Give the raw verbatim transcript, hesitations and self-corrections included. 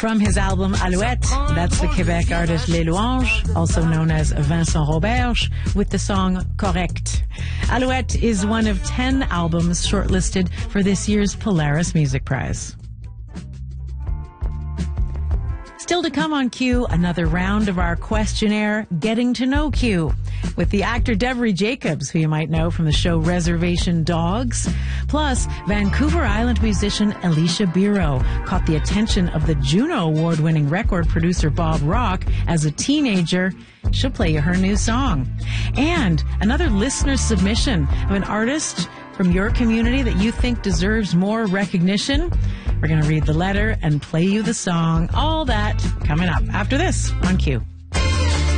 From his album Alouette, that's the Quebec artist Les Louanges, also known as Vincent Roberge, with the song Correct. Alouette is one of ten albums shortlisted for this year's Polaris Music Prize. Still to come on Q, another round of our questionnaire, Getting to Know Q, with the actor Devery Jacobs, who you might know from the show Reservation Dogs. Plus, Vancouver Island musician Alicia Biro caught the attention of the Juno Award-winning record producer Bob Rock as a teenager. She'll play you her new song. And another listener submission of an artist from your community that you think deserves more recognition. We're going to read the letter and play you the song. All that coming up after this on Q.